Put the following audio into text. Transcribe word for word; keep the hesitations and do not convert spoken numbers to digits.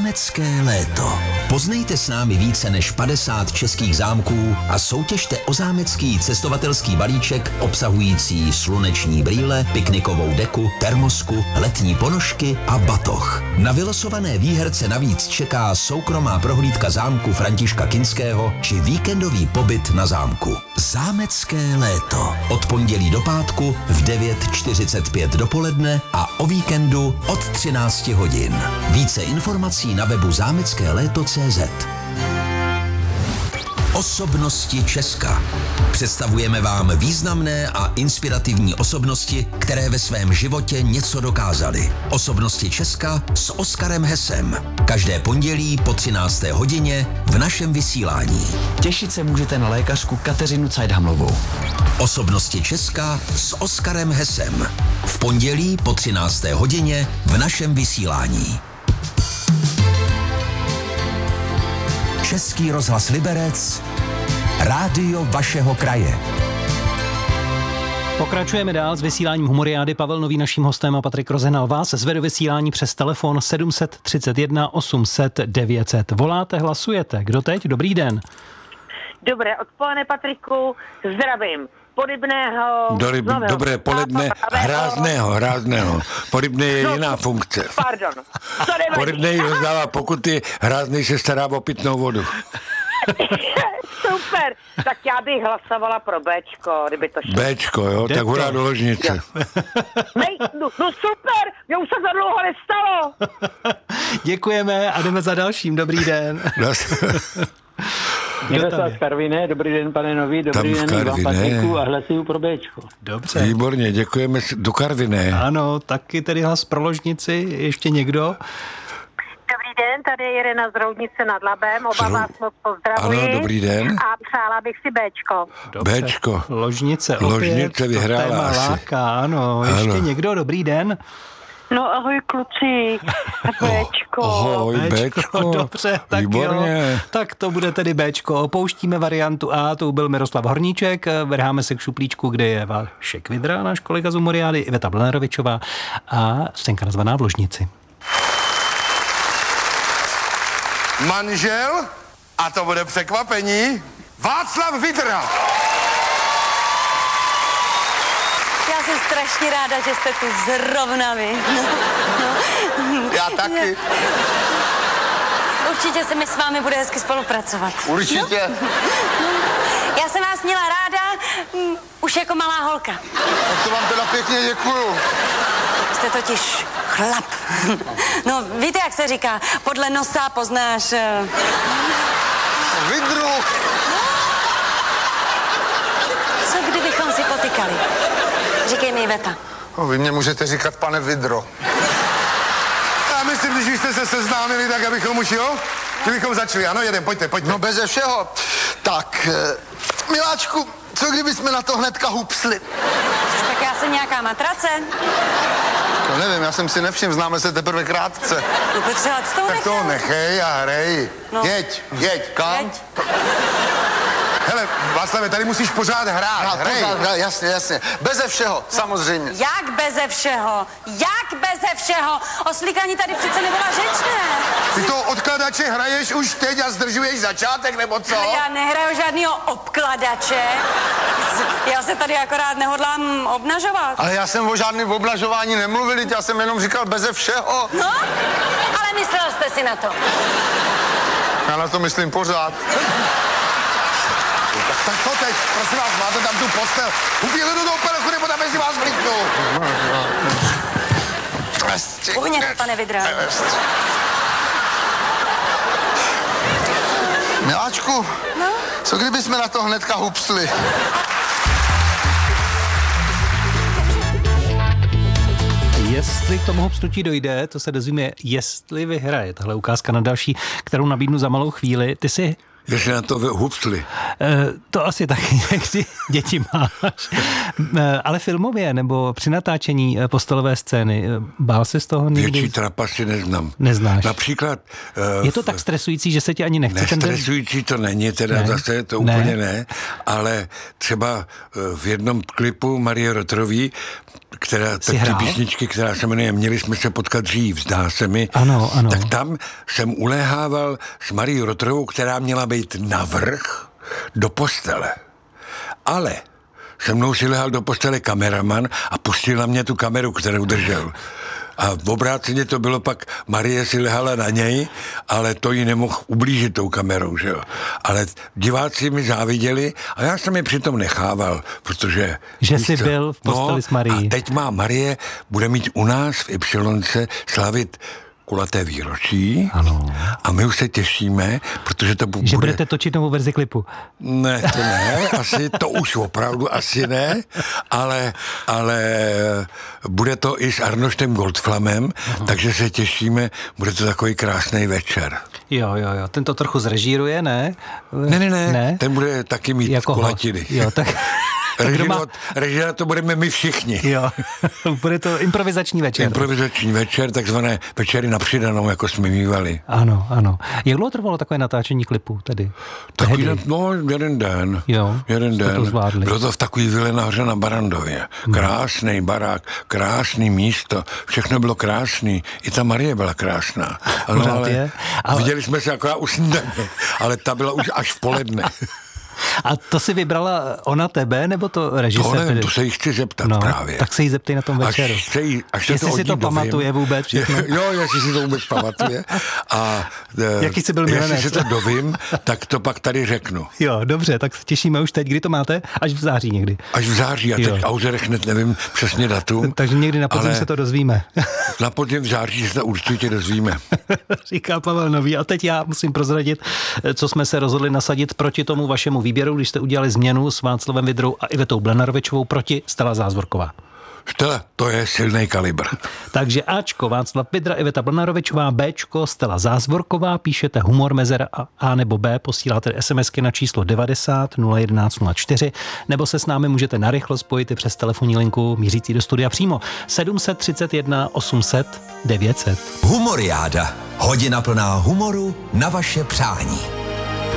Zámecké léto. Poznejte s námi více než padesát českých zámků a soutěžte o zámecký cestovatelský balíček obsahující sluneční brýle, piknikovou deku, termosku, letní ponožky a batoh. Na vylosované výherce navíc čeká soukromá prohlídka zámku Františka Kinského či víkendový pobyt na zámku. Zámecké léto. Od pondělí do pátku v devět čtyřicet pět dopoledne a o víkendu od třináct hodin. Více informací na webu zámecké léto tečka cé zet. Osobnosti Česka. Představujeme vám významné a inspirativní osobnosti, které ve svém životě něco dokázaly. Osobnosti Česka s Oskarem Hesem. Každé pondělí po třinácté hodině v našem vysílání. Těšit se můžete na lékařku Kateřinu Cajdhamlovou. Osobnosti Česka s Oskarem Hesem. V pondělí po třinácté hodině v našem vysílání. Český rozhlas Liberec, rádio vašeho kraje. Pokračujeme dál s vysíláním Humoriády. Pavel Nový naším hostem a Patrik Rozenal vás zve do vysílání přes telefon sedm tři jedna osm set devět set. Voláte, hlasujete. Kdo teď? Dobrý den. Dobré odpoledne, Patriku. Zdravím. Porybného. Doryb, dobré poledne, hrázného, hrázného. Porybný je no, jiná funkce. Pardon. Porybný rozdává pokuty, hrázný se stará o pitnou vodu. Super. Tak já bych hlasovala pro Béčko, kdyby to šlo. Béčko, jo? Tak hurá do ložnice. Nej, no, no super, mě už se za dlouho nestalo. Děkujeme a jdeme za dalším. Dobrý den. Miroslav z Karviné, dobrý den, pane Nový, dobrý Tam den, vám Patriku a hlasuju pro Béčko. Dobře. Výborně, děkujeme do Karviné. Ano, taky tedy hlas pro ložnici, ještě někdo? Dobrý den, tady je Irena z Roudnice nad Labem, oba Zro... vás moc pozdravuji. Ano, dobrý den. A přála bych si Béčko. Dobře. Béčko. Ložnice opět. Ložnice vyhrála to téma asi. Láka, ano. Ještě ano. někdo, dobrý den. No ahoj kluci, Béčko. Ahoj, Béčko. Dobře, tak výborně. Jo. Tak to bude tedy Béčko. Opouštíme variantu A, to byl Miroslav Horníček. Vrháme se k šuplíčku, kde je Vašek Vidra, náš kolega z Humoriády, Iveta Blnerovičová a scénka nazvaná V ložnici. Manžel, a to bude překvapení, Václav Vidra. Já jsem strašně ráda, že jste tu zrovna vy. No, no. Já taky. Určitě se mi s vámi bude hezky spolupracovat. Určitě. No. No. Já jsem vás měla ráda um, už jako malá holka. Tak to vám teda pěkně děkuju. Jste totiž chlap. No, víte, jak se říká, podle nosa poznáš... Uh... Vidru. Co kdybychom si potykali? Říkej mi, Iveta. No, vy mě můžete říkat, pane Vidro. Já myslím, když jste se seznámili, tak abychom už, jo? Že bychom začali, ano, jeden, pojďte, pojďte. No beze všeho. Tak, miláčku, co kdyby jsme na to hnedka hupsli? Tak já jsem nějaká matrace. To nevím, já jsem si nevšiml, známe se teprve krátce. No potřeba s tou Tak to nechej a hrej. No. Jeď, jeď, kam? Jeď. Hele, Václave, tady musíš pořád hrát, Hrát, hrej. pořád, hrát, jasně, jasně. Beze všeho, samozřejmě. Jak beze všeho? Jak beze všeho? O slíkání tady přece nebyla řeč, ne? Ty to odkladače hraješ už teď a zdržuješ začátek, nebo co? Ale já nehraju žádnýho obkladače. Já se tady akorát nehodlám obnažovat. Ale já jsem o žádném obnažování nemluvil, já jsem jenom říkal beze všeho. No, ale myslel jste si na to. Já na to myslím pořád. Tak, tak co teď? Prosím vás, máte tam tu postel. Uběhli do toho perochu, nebo tam mezi vás vlítnu. Uhněte, pane Vidra. Miláčku, No? co kdyby jsme na to hnedka hupsli? Jestli k tomu hopstnutí dojde, to se dozvíme, jestli vyhraje. Tahle ukázka na další, kterou nabídnu za malou chvíli. Ty si... Jestli na to hupsli. E, to asi taky někdy děti máš. E, ale filmově nebo při natáčení postelové scény, bál se z toho někdy? Větší trapasy neznám. Neznáš. Například... Uh, je to tak stresující, že se ti ani nechce ten... Nestresující to není, teda ne. Zase to ne. úplně ne, ale třeba v jednom klipu Marie Rotrový, která, tak ty písničky, která se jmenuje Měli jsme se potkat dřív, zdá se mi. Ano, ano. Tak tam jsem uléhával s Marií Rotrovou, která měla být navrch do postele. Ale se mnou si lehal do postele kameraman a pustil na mě tu kameru, kterou držel. A v obráceně to bylo pak, Marie si lehala na něj, ale to jí nemohl ublížit tou kamerou, že jo. Ale diváci mi záviděli a já jsem je přitom nechával, protože... Že jsi co? Byl v posteli no, s Marií. A teď má Marie, bude mít u nás v Ypsilonce slavit kulaté výročí. Ano. A my už se těšíme, protože to bude... Že budete točit novou verzi klipu. Ne, to ne, asi, to už opravdu asi ne, ale, ale bude to i s Arnoštem Goldflamem, uh-huh. takže se těšíme, bude to takový krásný večer. Jo, jo, jo, ten to trochu zrežíruje, ne? Ne, ne, ne, ne? Ten bude taky mít jako kulatiny. Jo, tak... Režira to budeme my všichni. Jo, bude to improvizační večer. Improvizační večer, takzvané večery na přidanou, jako jsme mívali. Ano, ano. Jak dlouho trvalo takové natáčení klipu tedy? Takový, no, jeden den. Jo, jeden den. To zvládli. Bylo to v takový vile nahoře na Barandově. Krásný hmm. barák, krásný místo, všechno bylo krásný. I ta Marie byla krásná. Ano, ale je. Ale... Viděli jsme se jako usnídaně, ale ta byla už až v poledne. A to si vybrala ona tebe, nebo to režisér? To nevím, to se jí chci zeptat no, právě. Tak se jí zeptej na tom večeru. Až se jí, až jestli to si to dovím. Pamatuje vůbec všechno. Jo, jestli si to vůbec pamatuje. A jaký jsi byl milenec? Jestli si to dovím, tak to pak tady řeknu. Jo, dobře, tak se těšíme už teď. Kdy to máte? Až v září někdy. Až v září, a teď Auzerech hned nevím přesně datum. Takže někdy na podzim se to dozvíme. Na podzim v září se to určitě dozvíme. Říká Pavel Nový. A teď já musím prozradit, co jsme se rozhodli nasadit proti tomu vašemu výběru, když jste udělali změnu s Václavem Vidrou a Ivetou Blennarovičovou proti Stella Zázvorková. Stella, to je silný kalibr. Takže Ačko Václav Vidra, Iveta Blennarovičová, Bčko Stella Zázvorková, píšete humor mezera a, a nebo B, posíláte SMSky na číslo devadesát nula jedenáct nula čtyři, nebo se s námi můžete narychlo spojit i přes telefonní linku mířící do studia přímo sedm set třicet jedna osm set devět set. Humoriáda. Hodina plná humoru na vaše přání.